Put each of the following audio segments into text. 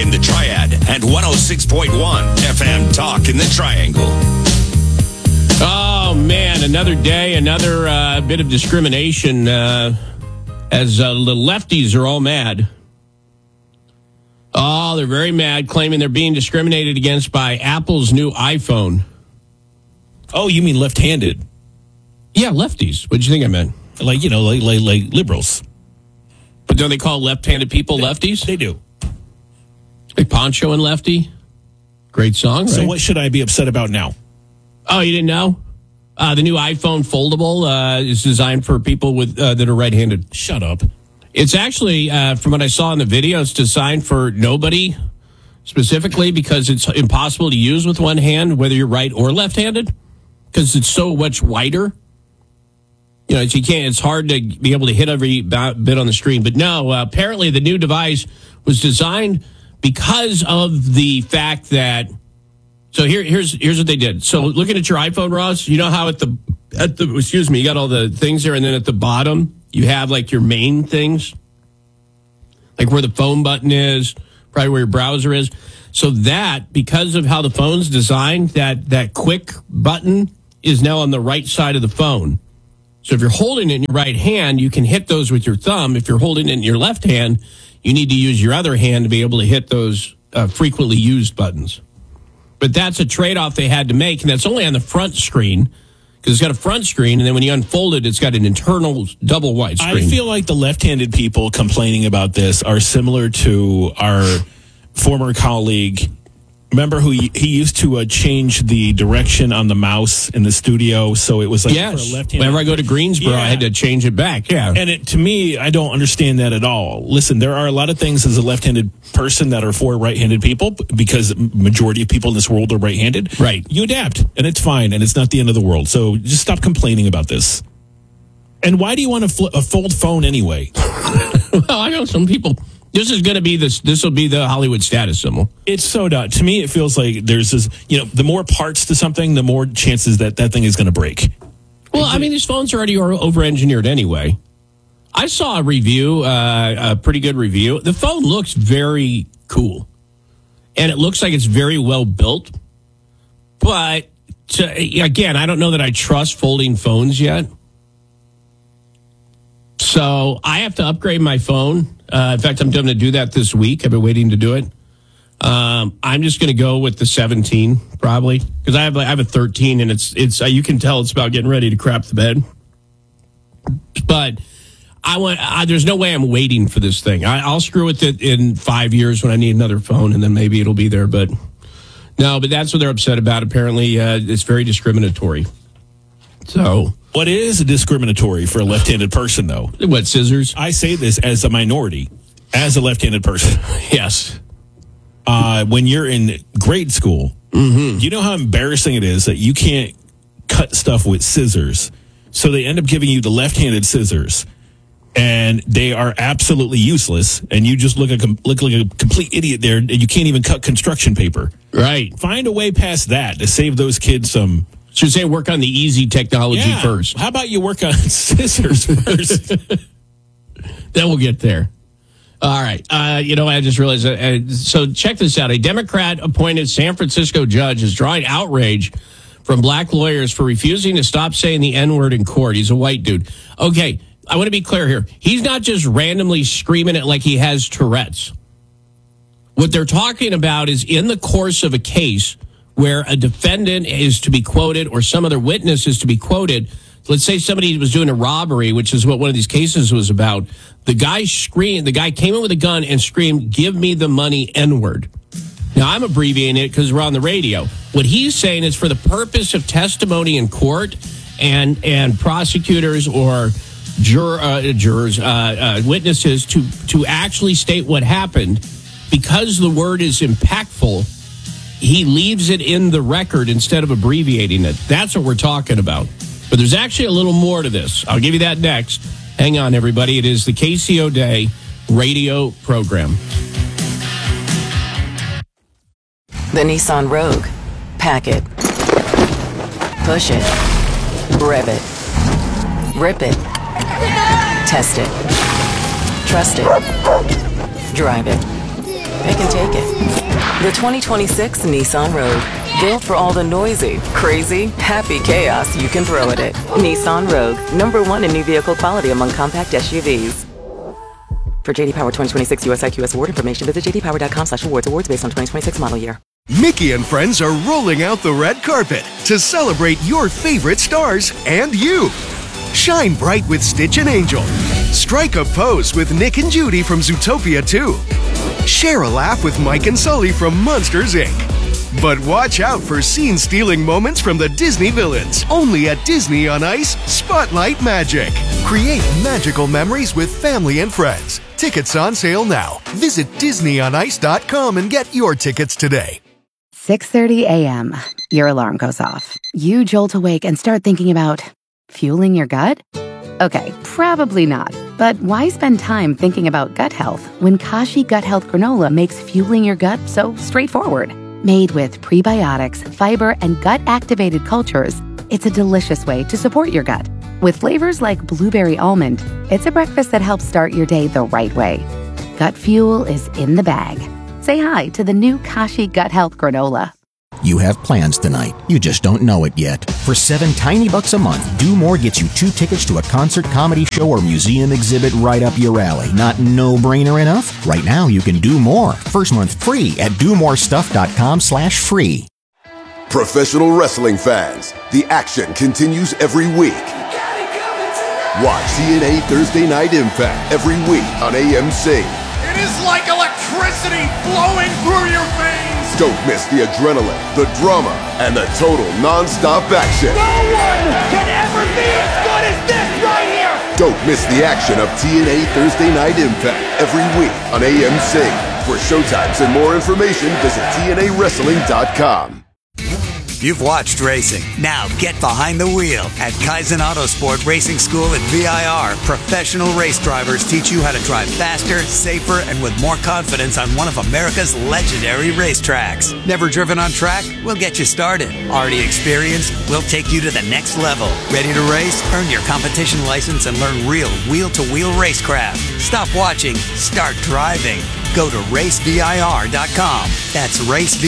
in the Triad at 106.1 FM Talk in the Triangle. Oh, man, another day, another bit of discrimination as the lefties are all mad. Oh, they're very mad, claiming they're being discriminated against by Apple's new iPhone. Oh, you mean left-handed? Yeah, lefties. What do you think I meant? Like liberals. But don't they call left-handed people lefties? They do. Like Poncho and Lefty? Great song, right? So what should I be upset about now? Oh, you didn't know? The new iPhone foldable is designed for people with that are right-handed. Shut up. It's actually, from what I saw in the video, it's designed for nobody specifically because it's impossible to use with one hand, whether you're right or left-handed, because it's so much wider. You know, it's hard to be able to hit every bit on the screen. But no, apparently the new device was designed because of the fact that. So here's what they did. So looking at your iPhone, Ross, you know how at the you got all the things there, and then at the bottom you have like your main things, like where the phone button is, probably where your browser is. So that, because of how the phone's designed, that quick button is now on the right side of the phone. So if you're holding it in your right hand, you can hit those with your thumb. If you're holding it in your left hand, you need to use your other hand to be able to hit those frequently used buttons. But that's a trade-off they had to make, and that's only on the front screen, because it's got a front screen, and then when you unfold it, it's got an internal double wide screen. I feel like the left-handed people complaining about this are similar to our former colleague. Remember who he used to change the direction on the mouse in the studio, so it was like yes. For a left-handed. Whenever I go to Greensboro, I had to change it back. Yeah, and to me, I don't understand that at all. Listen, there are a lot of things as a left-handed person that are for right-handed people because majority of people in this world are right-handed. Right, you adapt, and it's fine, and it's not the end of the world. So just stop complaining about this. And why do you want a fold phone anyway? Well, I know some people. This is going to be this will be the Hollywood status symbol. It's so dumb. To me, it feels like there's this, the more parts to something, the more chances that thing is going to break. Well, I mean, these phones are already over-engineered anyway. I saw a review, a pretty good review. The phone looks very cool, and it looks like it's very well built. But, again, I don't know that I trust folding phones yet. So I have to upgrade my phone. In fact, I'm going to do that this week. I've been waiting to do it. I'm just going to go with the 17 probably because I have a 13 and it's you can tell it's about getting ready to crap the bed. But there's no way I'm waiting for this thing. I'll screw with it in 5 years when I need another phone, and then maybe it'll be there. But no, but that's what they're upset about. Apparently, it's very discriminatory. So. What is discriminatory for a left-handed person, though? What, scissors? I say this as a minority, as a left-handed person. Yes. When you're in grade school, you know how embarrassing it is that you can't cut stuff with scissors. So they end up giving you the left-handed scissors, and they are absolutely useless, and you just look like a complete idiot there, and you can't even cut construction paper. Right. Find a way past that to save those kids some... So you say work on the easy technology first. How about you work on scissors first? Then we'll get there. All right. I just realized. So check this out. A Democrat-appointed San Francisco judge is drawing outrage from black lawyers for refusing to stop saying the N-word in court. He's a white dude. Okay, I want to be clear here. He's not just randomly screaming it like he has Tourette's. What they're talking about is in the course of a case where a defendant is to be quoted or some other witness is to be quoted. Let's say somebody was doing a robbery, which is what one of these cases was about. The guy came in with a gun and screamed, "Give me the money, N-word." Now, I'm abbreviating it because we're on the radio. What he's saying is for the purpose of testimony in court and prosecutors or jurors, witnesses to actually state what happened, because the word is impactful, he leaves it in the record instead of abbreviating it. That's what we're talking about. But there's actually a little more to this. I'll give you that next. Hang on, everybody. It is the KCO Day radio program. The Nissan Rogue. Pack it. Push it. Rev it. Rip it. Test it. Trust it. Drive it. They can take it. The 2026 Nissan Rogue. Built for all the noisy, crazy, happy chaos you can throw at it. Nissan Rogue. #1 in new vehicle quality among compact SUVs. For JD Power 2026 US IQS award information, visit jdpower.com/awards. Awards based on 2026 model year. Mickey and friends are rolling out the red carpet to celebrate your favorite stars and you. Shine bright with Stitch and Angel. Strike a pose with Nick and Judy from Zootopia 2. Share a laugh with Mike and Sully from Monsters, Inc. But watch out for scene-stealing moments from the Disney villains. Only at Disney on Ice, Spotlight Magic. Create magical memories with family and friends. Tickets on sale now. Visit DisneyOnIce.com and get your tickets today. 6:30 a.m. Your alarm goes off. You jolt awake and start thinking about fueling your gut? Okay, probably not. But why spend time thinking about gut health when Kashi Gut Health Granola makes fueling your gut so straightforward? Made with prebiotics, fiber, and gut-activated cultures, it's a delicious way to support your gut. With flavors like blueberry almond, it's a breakfast that helps start your day the right way. Gut fuel is in the bag. Say hi to the new Kashi Gut Health Granola. You have plans tonight. You just don't know it yet. For $7 tiny bucks a month, Do More gets you 2 tickets to a concert, comedy show, or museum exhibit right up your alley. Not no-brainer enough? Right now, you can do more. First month free at domorestuff.com/free. Professional wrestling fans, the action continues every week. Watch TNA Thursday Night Impact every week on AMC. It is like electricity flowing through your veins. Don't miss the adrenaline, the drama, and the total non-stop action. No one can ever be as good as this right here. Don't miss the action of TNA Thursday Night Impact every week on AMC. For showtimes and more information, visit TNAWrestling.com. You've watched racing. Now get behind the wheel. At Kaizen Autosport Racing School at VIR, professional race drivers teach you how to drive faster, safer, and with more confidence on one of America's legendary racetracks. Never driven on track? We'll get you started. Already experienced? We'll take you to the next level. Ready to race? Earn your competition license and learn real wheel-to-wheel racecraft. Stop watching. Start driving. Go to racevir.com. That's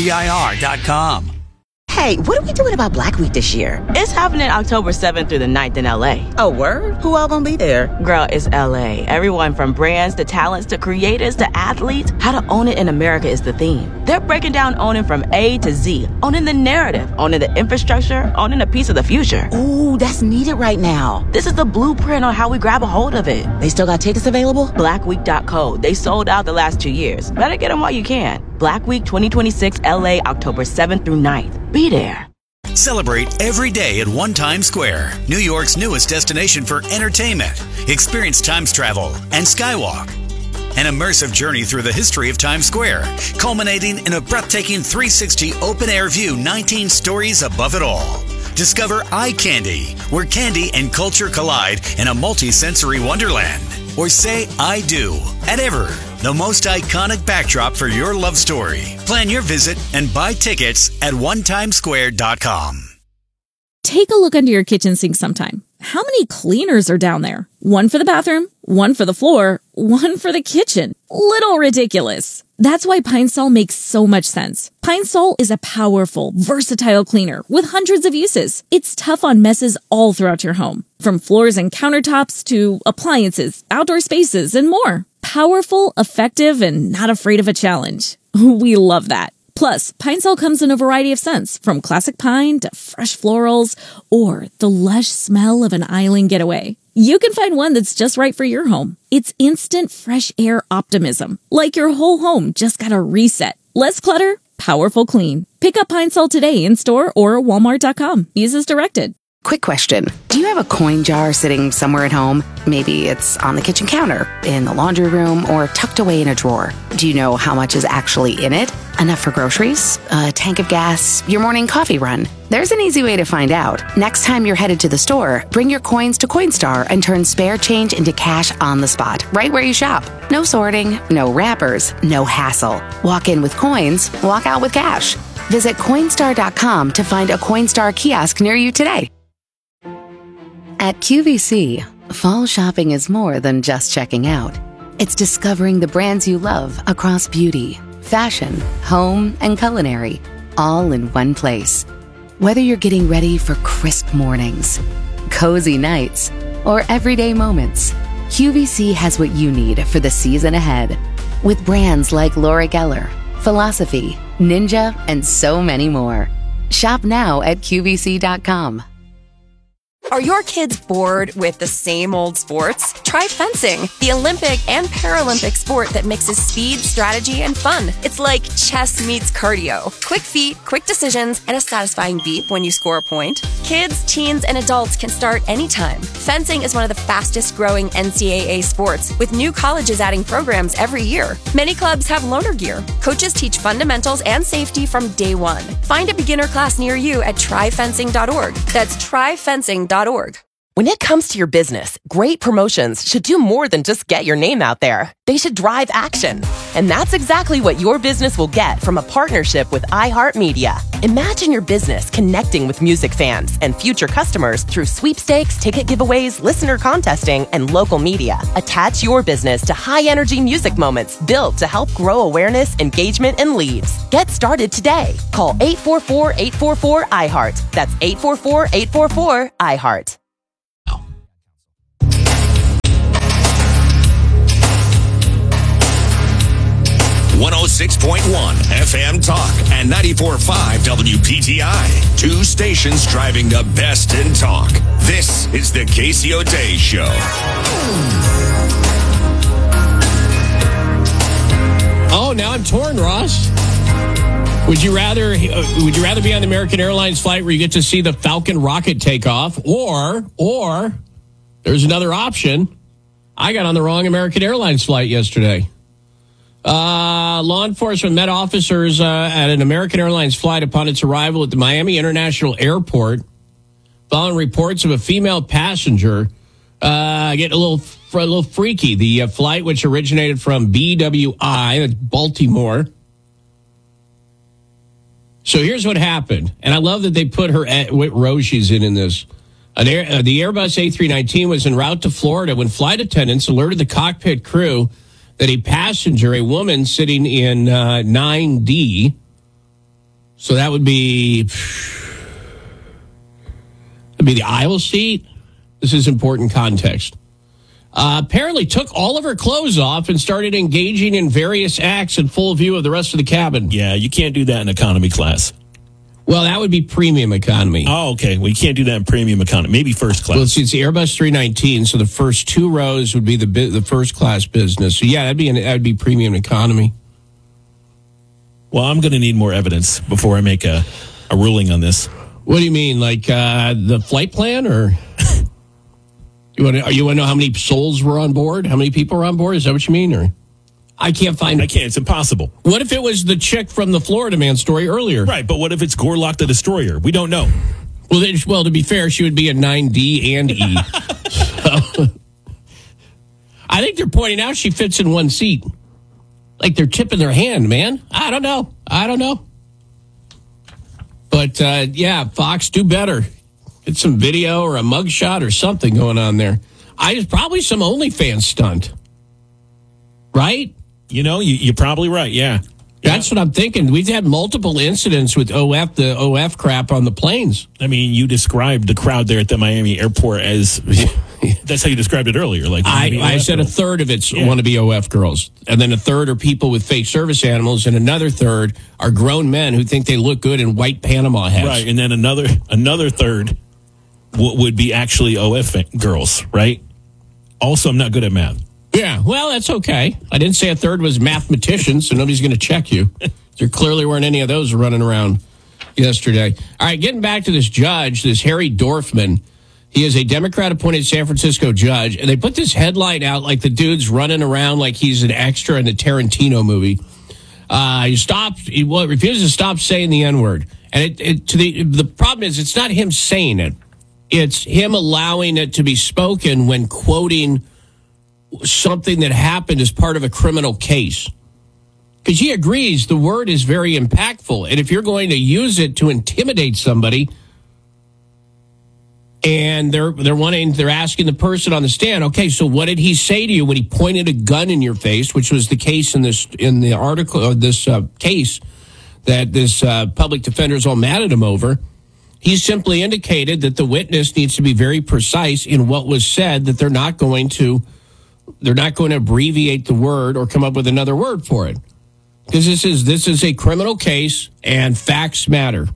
racevir.com. Hey, what are we doing about Black Week this year? It's happening October 7th through the 9th in LA. Oh, word? Who all gonna be there? Girl, it's LA. Everyone from brands to talents to creators to athletes. How to own it in America is the theme. They're breaking down owning from A to Z. Owning the narrative, owning the infrastructure, owning a piece of the future. Ooh, that's needed right now. This is the blueprint on how we grab a hold of it. They still got tickets available? Blackweek.co. They sold out the last 2 years. Better get them while you can. Black Week 2026 LA, October 7th through 9th. Be there. Celebrate every day at One Times Square, New York's newest destination for entertainment. Experience Times Travel and Skywalk. An immersive journey through the history of Times Square, culminating in a breathtaking 360 open-air view 19 stories above it all. Discover Eye Candy, where candy and culture collide in a multi-sensory wonderland. Or say I do at Ever, the most iconic backdrop for your love story. Plan your visit and buy tickets at onetimesquare.com. Take a look under your kitchen sink sometime. How many cleaners are down there? One for the bathroom, one for the floor, one for the kitchen. Little ridiculous. That's why Pine Sol makes so much sense. Pine Sol is a powerful, versatile cleaner with hundreds of uses. It's tough on messes all throughout your home, from floors and countertops to appliances, outdoor spaces, and more. Powerful, effective, and not afraid of a challenge. We love that. Plus, Pine Sol comes in a variety of scents, from classic pine to fresh florals, or the lush smell of an island getaway. You can find one that's just right for your home. It's instant fresh air optimism, like your whole home just got a reset. Less clutter, powerful clean. Pick up Pine Sol today in store or walmart.com. Use as directed. Quick question. Do you have a coin jar sitting somewhere at home? Maybe it's on the kitchen counter, in the laundry room, or tucked away in a drawer. Do you know how much is actually in it? Enough for groceries? A tank of gas? Your morning coffee run? There's an easy way to find out. Next time you're headed to the store, bring your coins to Coinstar and turn spare change into cash on the spot, right where you shop. No sorting, no wrappers, no hassle. Walk in with coins, walk out with cash. Visit Coinstar.com to find a Coinstar kiosk near you today. At QVC, fall shopping is more than just checking out. It's discovering the brands you love across beauty, fashion, home, and culinary, all in one place. Whether you're getting ready for crisp mornings, cozy nights, or everyday moments, QVC has what you need for the season ahead. With brands like Laura Geller, Philosophy, Ninja, and so many more. Shop now at QVC.com. Are your kids bored with the same old sports? Try fencing, the Olympic and Paralympic sport that mixes speed, strategy, and fun. It's like chess meets cardio. Quick feet, quick decisions, and a satisfying beep when you score a point. Kids, teens, and adults can start anytime. Fencing is one of the fastest growing NCAA sports, with new colleges adding programs every year. Many clubs have loaner gear. Coaches teach fundamentals and safety from day one. Find a beginner class near you at tryfencing.org. That's tryfencing.org. When it comes to your business, great promotions should do more than just get your name out there. They should drive action. And that's exactly what your business will get from a partnership with iHeartMedia. Imagine your business connecting with music fans and future customers through sweepstakes, ticket giveaways, listener contesting, and local media. Attach your business to high-energy music moments built to help grow awareness, engagement, and leads. Get started today. Call 844-844-IHEART. That's 844-844-IHEART. 106.1 FM Talk and 94.5 WPTI. Two stations driving the best in talk. This is the Casey O'Day Show. Oh, now I'm torn, Ross. Would you rather be on the American Airlines flight where you get to see the Falcon rocket take off, or there's another option? I got on the wrong American Airlines flight yesterday. Law enforcement met officers at an American Airlines flight upon its arrival at the Miami International Airport, following reports of a female passenger getting a little freaky. The flight, which originated from BWI, that's Baltimore. So here's what happened, and I love that they put what row she's in this. The Airbus A319 was en route to Florida when flight attendants alerted the cockpit crew that a passenger, a woman sitting in 9D, so that would be the aisle seat. This is important context. Apparently took all of her clothes off and started engaging in various acts in full view of the rest of the cabin. Yeah, you can't do that in economy class. Well, that would be premium economy. Oh, okay. Well, you can't do that in premium economy. Maybe first class. Well, it's the Airbus 319, so the first two rows would be the first class business. So yeah, that'd be premium economy. Well, I'm going to need more evidence before I make a ruling on this. What do you mean, like the flight plan, or you want to know how many souls were on board? How many people were on board? Is that what you mean, or? I can't. It's impossible. What if it was the chick from the Florida Man story earlier? Right, but what if it's Gorlock the Destroyer? We don't know. Well, to be fair, she would be a 9D and E. So, I think they're pointing out she fits in one seat. Like they're tipping their hand, man. I don't know. But, yeah, Fox, do better. Get some video or a mugshot or something going on there. Probably some OnlyFans stunt. Right? You know, you're probably right, yeah. That's what I'm thinking. We've had multiple incidents with the OF crap on the planes. I mean, you described the crowd there at the Miami airport as... That's how you described it earlier. Like I said girls. A third of it's wannabe OF girls. And then a third are people with fake service animals. And another third are grown men who think they look good in white Panama hats. Right. And then another third would be actually OF girls, right? Also, I'm not good at math. Yeah, well, that's okay. I didn't say a third was mathematicians, so nobody's going to check you. There clearly weren't any of those running around yesterday. All right, getting back to this judge, this Harry Dorfman. He is a Democrat-appointed San Francisco judge, and they put this headline out like the dude's running around like he's an extra in a Tarantino movie. He refuses to stop saying the N-word. And the problem is it's not him saying it. It's him allowing it to be spoken when quoting something that happened as part of a criminal case. Because he agrees the word is very impactful. And if you're going to use it to intimidate somebody And they're asking the person on the stand, okay, so what did he say to you when he pointed a gun in your face, which was the case in the article, or this case that this public defender is all mad at him over? He simply indicated that the witness needs to be very precise in what was said, that they're not going to abbreviate the word or come up with another word for it. Because this is a criminal case and facts matter.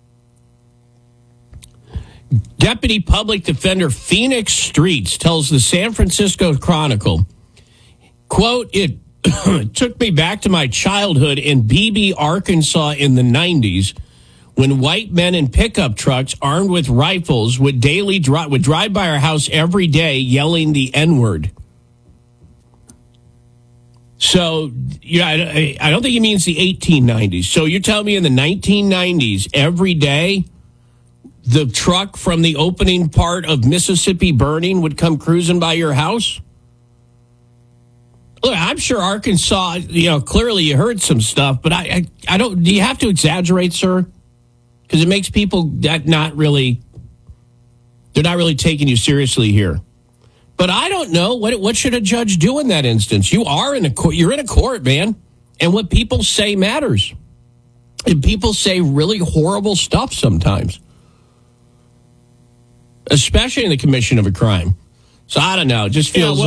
Deputy Public Defender Phoenix Streets tells the San Francisco Chronicle, quote, "It took me back to my childhood in Beebe, Arkansas in the 90s, when white men in pickup trucks armed with rifles would drive by our house every day yelling the N-word." So, yeah, I don't think he means the 1890s. So you're telling me in the 1990s, every day, the truck from the opening part of Mississippi Burning would come cruising by your house? Look, I'm sure Arkansas, clearly you heard some stuff, but I don't, do you have to exaggerate, sir? Because it makes people they're not really taking you seriously here. But I don't know, what should a judge do in that instance? You're in a court, man, and what people say matters. And people say really horrible stuff sometimes, especially in the commission of a crime. So I don't know, it just feels